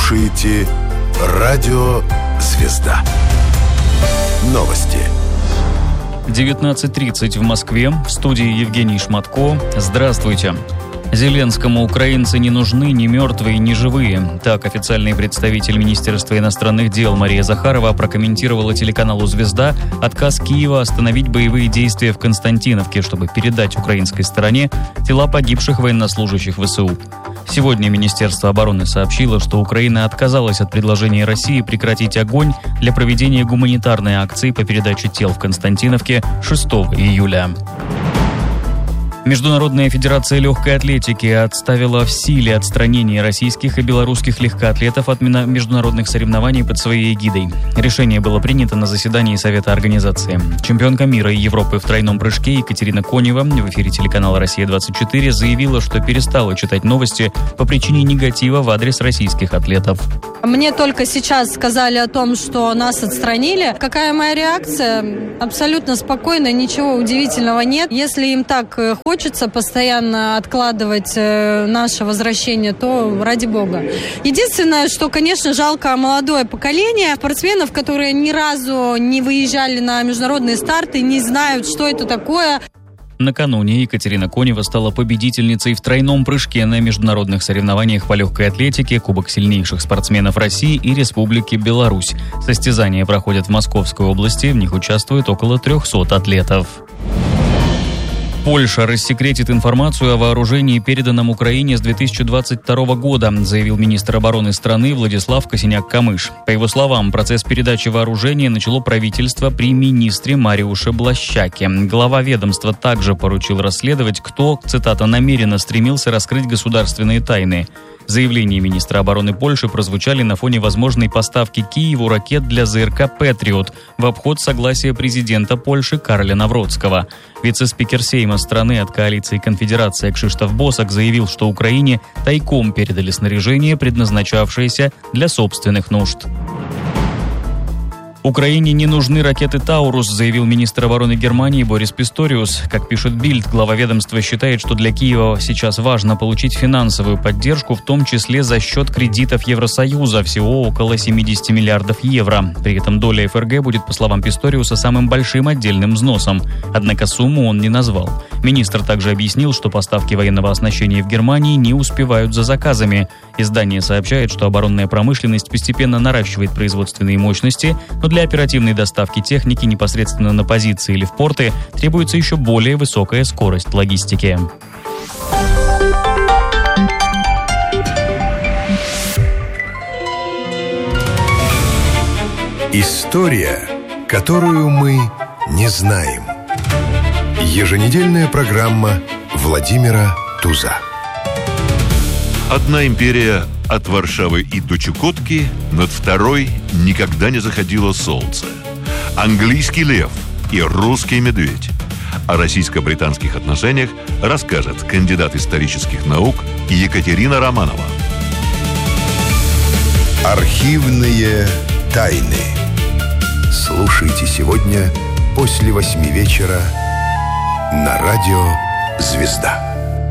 слушаете радио «Звезда». Новости. 19:30 в Москве. В студии Евгений Шматко. Здравствуйте. Зеленскому украинцы не нужны ни мертвые, ни живые. Так официальный представитель Министерства иностранных дел Мария Захарова прокомментировала телеканалу «Звезда» отказ Киева остановить боевые действия в Константиновке, чтобы передать украинской стороне тела погибших военнослужащих ВСУ. Сегодня Министерство обороны сообщило, что Украина отказалась от предложения России прекратить огонь для проведения гуманитарной акции по передаче тел в Константиновке 6 июля. Международная федерация легкой атлетики отставила в силе отстранение российских и белорусских легкоатлетов от международных соревнований под своей эгидой. Решение было принято на заседании Совета организации. Чемпионка мира и Европы в тройном прыжке Екатерина Конева в эфире телеканала «Россия-24» заявила, что перестала читать новости по причине негатива в адрес российских атлетов. Мне только сейчас сказали о том, что нас отстранили. Какая моя реакция? Абсолютно спокойно, ничего удивительного нет. Если им так хочется постоянно откладывать наше возвращение, то ради бога. Единственное, что, конечно, жалко молодое поколение спортсменов, которые ни разу не выезжали на международные старты, не знают, что это такое. Накануне Екатерина Конева стала победительницей в тройном прыжке на международных соревнованиях по легкой атлетике Кубок сильнейших спортсменов России и Республики Беларусь. Состязания проходят в Московской области, в них участвует около 300 атлетов. Польша рассекретит информацию о вооружении, переданном Украине с 2022 года, заявил министр обороны страны Владислав Косиняк-Камыш. По его словам, процесс передачи вооружения начало правительство при министре Мариуше Блащаке. Глава ведомства также поручил расследовать, кто, цитата, намеренно стремился раскрыть государственные тайны. Заявления министра обороны Польши прозвучали на фоне возможной поставки Киеву ракет для ЗРК «Патриот» в обход согласия президента Польши Карля Навроцкого. Вице-спикер Сейма страны от коалиции «Конфедерация» Кшиштоф Босак заявил, что Украине тайком передали снаряжение, предназначавшееся для собственных нужд. Украине не нужны ракеты «Таурус», заявил министр обороны Германии Борис Писториус. Как пишет Бильд, глава ведомства считает, что для Киева сейчас важно получить финансовую поддержку, в том числе за счет кредитов Евросоюза, всего около 70 миллиардов евро. При этом доля ФРГ будет, по словам Писториуса, самым большим отдельным взносом. Однако сумму он не назвал. Министр также объяснил, что поставки военного оснащения в Германии не успевают за заказами. Издание сообщает, что оборонная промышленность постепенно наращивает производственные мощности, но для оперативной доставки техники непосредственно на позиции или в порты требуется еще более высокая скорость логистики. История, которую мы не знаем. Еженедельная программа Владимира Туза. Одна империя от Варшавы и до Чукотки, над второй никогда не заходило солнце. Английский лев и русский медведь. О российско-британских отношениях расскажет кандидат исторических наук Екатерина Романова. Архивные тайны. Слушайте сегодня после 8 вечера на радио «Звезда».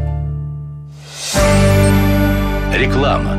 Реклама.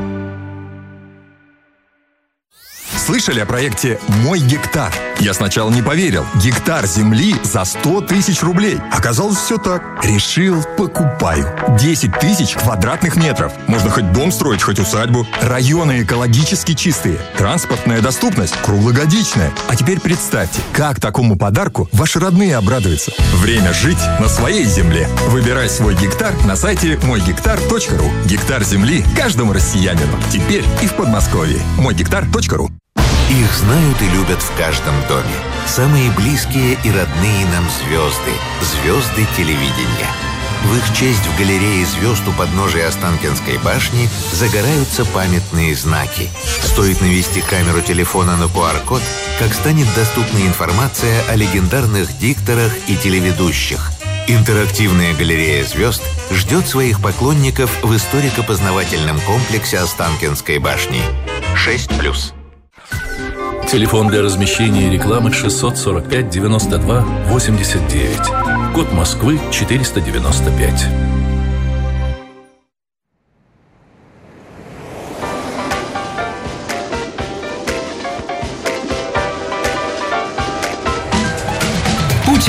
Слышали о проекте «Мой гектар»? Я сначала не поверил. Гектар земли за 100 тысяч рублей. Оказалось, все так. Решил, покупаю. 10 тысяч квадратных метров. Можно хоть дом строить, хоть усадьбу. Районы экологически чистые. Транспортная доступность круглогодичная. А теперь представьте, как такому подарку ваши родные обрадуются. Время жить на своей земле. Выбирай свой гектар на сайте moygektar.ru. Гектар земли каждому россиянину. Теперь и в Подмосковье. moygektar.ru. Их знают и любят в каждом доме. Самые близкие и родные нам звезды. Звезды телевидения. В их честь в галерее звезд у подножия Останкинской башни загораются памятные знаки. Стоит навести камеру телефона на QR-код, как станет доступна информация о легендарных дикторах и телеведущих. Интерактивная галерея звезд ждет своих поклонников в историко-познавательном комплексе Останкинской башни. 6+. Телефон для размещения рекламы 645 92 89. Код Москвы 495.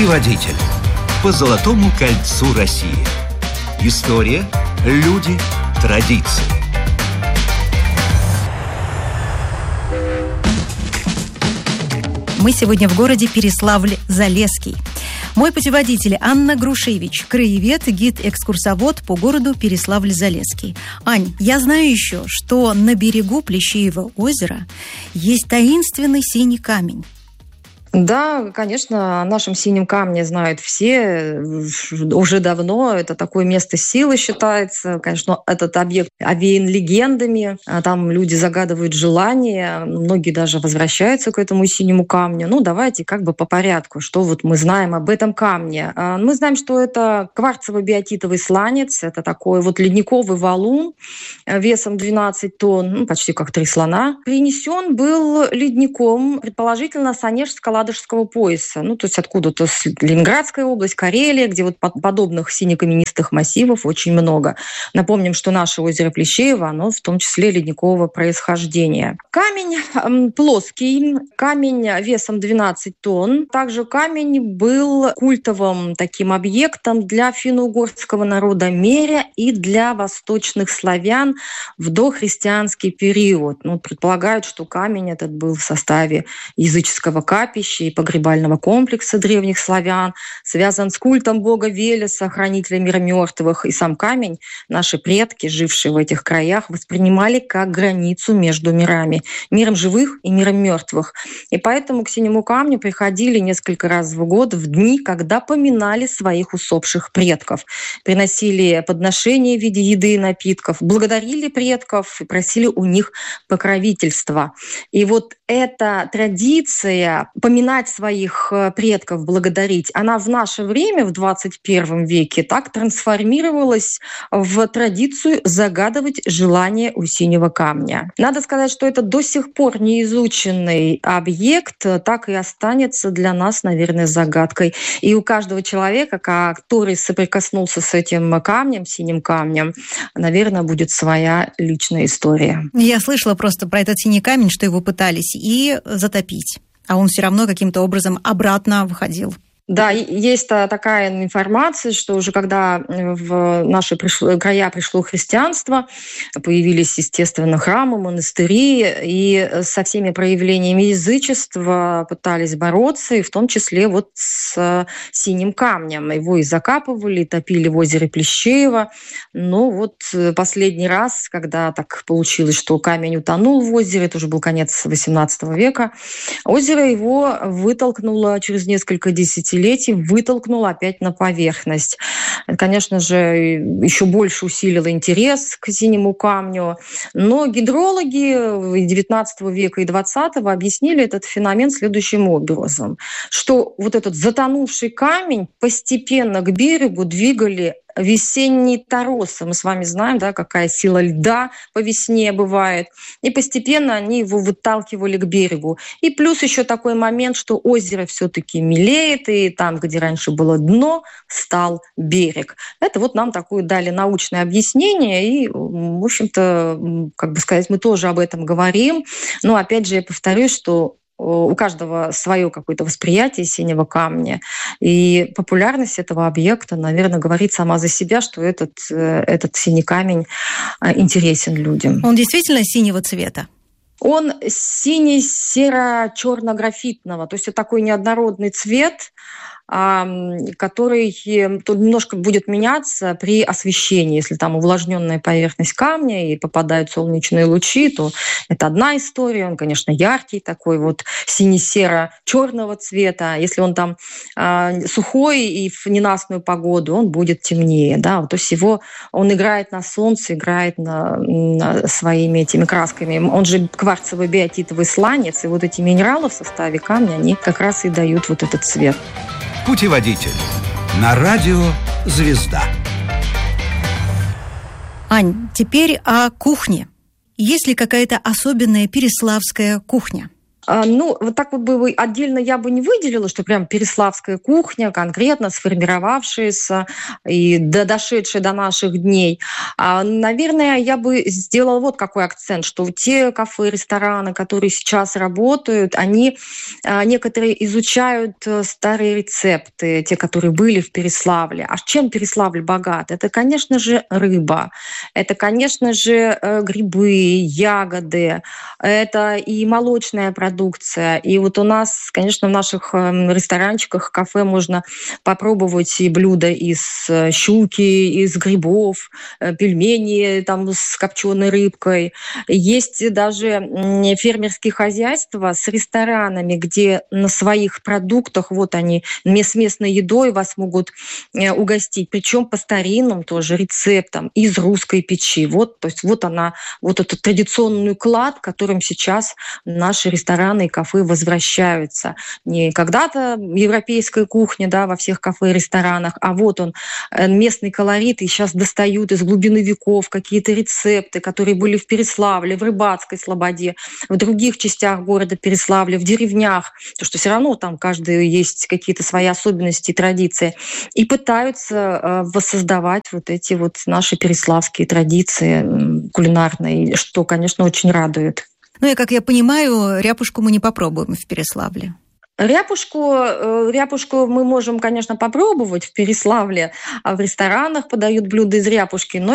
Путеводитель по Золотому кольцу России. История, люди, традиции. Мы сегодня в городе Переславль-Залесский. Мой путеводитель Анна Грушевич, краевед, гид-экскурсовод по городу Переславль-Залесский. Ань, я знаю еще, что на берегу Плещеева озера есть таинственный синий камень. Да, конечно, о нашем синем камне знают все уже давно. Это такое место силы считается. Конечно, этот объект овеян легендами. Там люди загадывают желания. Многие даже возвращаются к этому синему камню. Давайте как бы по порядку. Что вот мы знаем об этом камне? Мы знаем, что это кварцево-биотитовый сланец. Это такой вот ледниковый валун весом 12 тонн, почти как 3 слона. Принесен был ледником, предположительно, с Онежско-Ладожского пояса. То есть откуда-то с Ленинградская область, Карелия, где вот подобных синекаменистых массивов очень много. Напомним, что наше озеро Плещеево, оно в том числе ледникового происхождения. Камень плоский, камень весом 12 тонн. Также камень был культовым таким объектом для финно-угорского народа Меря и для восточных славян в дохристианский период. Предполагают, что камень этот был в составе языческого капища и погребального комплекса древних славян, связан с культом бога Велеса, хранителя мира мертвых. И сам камень наши предки, жившие в этих краях, воспринимали как границу между мирами, миром живых и миром мертвых. И поэтому к синему камню приходили несколько раз в год в дни, когда поминали своих усопших предков. Приносили подношения в виде еды и напитков, благодарили предков и просили у них покровительства. И вот эта традиция поминать своих предков, благодарить, она в наше время, в 21 веке, так трансформировалась в традицию загадывать желание у синего камня. Надо сказать, что это до сих пор неизученный объект, так и останется для нас, наверное, загадкой. И у каждого человека, который соприкоснулся с этим камнем, синим камнем, наверное, будет своя личная история. Я слышала просто про этот синий камень, что его пытались и затопить, а он все равно каким-то образом обратно выходил. Да, есть такая информация, что уже когда в наши края пришло христианство, появились, естественно, храмы, монастыри, и со всеми проявлениями язычества пытались бороться, и в том числе вот с синим камнем. Его и закапывали, и топили в озере Плещеево. Но вот последний раз, когда так получилось, что камень утонул в озере, это уже был конец XVIII века, озеро его вытолкнуло через несколько десятилетий, вытолкнул опять на поверхность. Это, конечно же, еще больше усилило интерес к синему камню. Но гидрологи XIX века и XX объяснили этот феномен следующим образом, что вот этот затонувший камень постепенно к берегу двигали весенние торосы. Мы с вами знаем, да, какая сила льда по весне бывает. И постепенно они его выталкивали к берегу. И плюс еще такой момент, что озеро все-таки мелеет, и там, где раньше было дно, стал берег. Это вот нам такое дали научное объяснение, и, в общем-то, как бы сказать, мы тоже об этом говорим. Но, опять же, я повторюсь, что у каждого свое какое-то восприятие синего камня. И популярность этого объекта, наверное, говорит сама за себя, что этот синий камень интересен людям. Он действительно синего цвета? Он синий-серо-черно-графитного. То есть это такой неоднородный цвет, который тут немножко будет меняться при освещении. Если там увлажненная поверхность камня и попадают солнечные лучи, то это одна история. Он, конечно, яркий такой, вот сине-серо-черного цвета. Если он там сухой и в ненастную погоду, он будет темнее. Да? То есть он играет на солнце, играет на своими этими красками. Он же кварцево-биотитовый сланец, и вот эти минералы в составе камня, они как раз и дают вот этот цвет. Путеводитель на радио «Звезда». Ань, теперь о кухне. Есть ли какая-то особенная переславская кухня? Вот так вот бы отдельно я бы не выделила, что прям переславская кухня, конкретно сформировавшаяся и дошедшая до наших дней. Наверное, я бы сделала вот какой акцент, что те кафе, рестораны, которые сейчас работают, они некоторые изучают старые рецепты, те, которые были в Переславле. А чем Переславль богат? Это, конечно же, рыба, это, конечно же, грибы, ягоды, это и молочная продукция. И вот у нас, конечно, в наших ресторанчиках, кафе можно попробовать и блюда из щуки, из грибов, пельмени там с копченой рыбкой. Есть даже фермерские хозяйства с ресторанами, где на своих продуктах, вот они, с местной едой вас могут угостить, причем по старинным тоже рецептам из русской печи. То есть она, вот этот традиционный уклад, которым сейчас наши рестораны и кафе возвращаются. Не когда-то европейская кухня, во всех кафе и ресторанах, а вот он, местный колорит, и сейчас достают из глубины веков какие-то рецепты, которые были в Переславле, в Рыбацкой слободе, в других частях города Переславля, в деревнях, потому что все равно там каждый есть какие-то свои особенности и традиции, и пытаются воссоздавать вот эти вот наши переславские традиции кулинарные, что, конечно, очень радует. И, как я понимаю, ряпушку мы не попробуем в Переславле. Ряпушку мы можем, конечно, попробовать в Переславле. В ресторанах подают блюда из ряпушки, но